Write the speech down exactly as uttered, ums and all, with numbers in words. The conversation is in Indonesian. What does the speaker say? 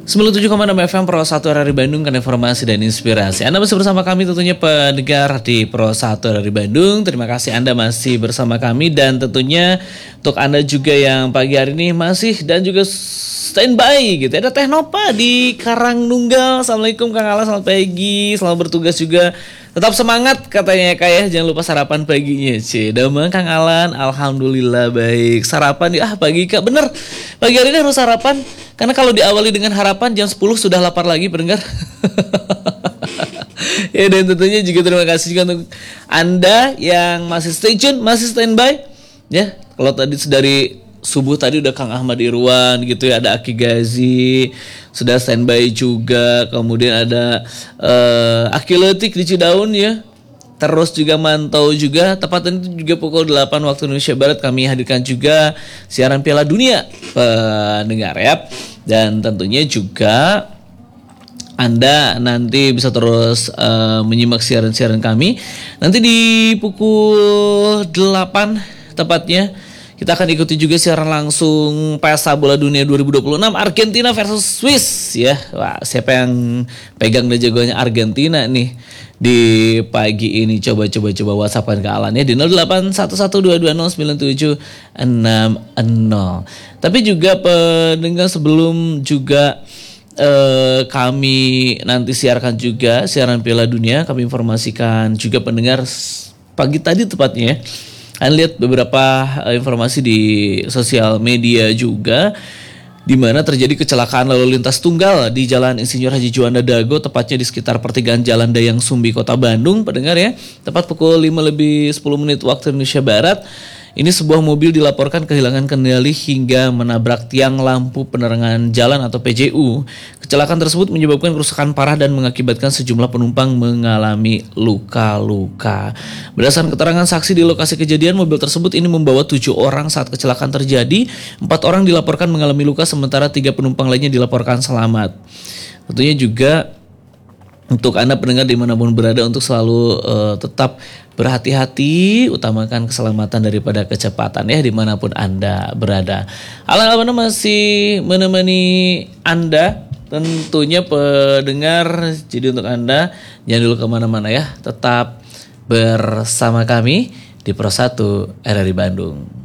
sembilan puluh tujuh koma enam F M Pro satu R R I Bandung kan informasi dan inspirasi. Anda masih bersama kami tentunya pendengar di Pro satu R R I Bandung. Terima kasih Anda masih bersama kami dan tentunya untuk Anda juga yang pagi hari ini masih dan juga standby gitu. Ada Teh Nopa di Karangnunggal. Assalamualaikum Kang Ala, selamat pagi. Selamat bertugas juga. Tetap semangat katanya Kak ya. Jangan lupa sarapan paginya. Cie, damang Kang Alan. Alhamdulillah baik. Sarapan ah pagi Kak. Bener. Pagi hari ini harus sarapan. Karena kalau diawali dengan harapan jam sepuluh sudah lapar lagi pendengar. Ya dan tentunya juga terima kasih juga untuk Anda yang masih stay tune, masih standby. Ya, kalau tadi dari subuh tadi udah Kang Ahmad Irwan gitu ya, ada Aki Gazi sudah standby juga, kemudian ada uh, Aki Letik di Cidaun ya, terus juga mantau juga. Tepatnya itu juga pukul delapan waktu Indonesia Barat kami hadirkan juga siaran Piala Dunia pendengar ya, dan tentunya juga Anda nanti bisa terus uh, menyimak siaran-siaran kami nanti di pukul delapan tepatnya. Kita akan ikuti juga siaran langsung Pesta Bola Dunia dua ribu dua puluh enam Argentina versus Swiss ya. Wah, siapa yang pegang dan jagoannya Argentina nih di pagi ini? Coba coba coba WhatsApp-an ke Alan ya di nol delapan satu satu dua dua nol sembilan tujuh enam nol. Tapi juga pendengar sebelum juga eh, kami nanti siarkan juga siaran Piala Dunia, kami informasikan juga pendengar pagi tadi tepatnya ya. Anda lihat beberapa informasi di sosial media juga di mana terjadi kecelakaan lalu lintas tunggal di Jalan Insinyur Haji Juanda Dago, tepatnya di sekitar pertigaan Jalan Dayang Sumbi Kota Bandung pendengar ya. Tepat pukul lima lebih sepuluh menit waktu Indonesia Barat. Ini sebuah mobil dilaporkan kehilangan kendali hingga menabrak tiang lampu penerangan jalan atau P J U. Kecelakaan tersebut menyebabkan kerusakan parah dan mengakibatkan sejumlah penumpang mengalami luka-luka. Berdasarkan keterangan saksi di lokasi kejadian, mobil tersebut ini membawa tujuh orang saat kecelakaan terjadi. Empat orang dilaporkan mengalami luka, sementara tiga penumpang lainnya dilaporkan selamat. Tentunya juga untuk Anda pendengar dimanapun berada untuk selalu uh, tetap berhati-hati, utamakan keselamatan daripada kecepatan ya dimanapun Anda berada. Alan Albana masih menemani Anda tentunya pendengar. Jadi untuk Anda jangan dulu kemana-mana ya, tetap bersama kami di Pro satu R R I Bandung.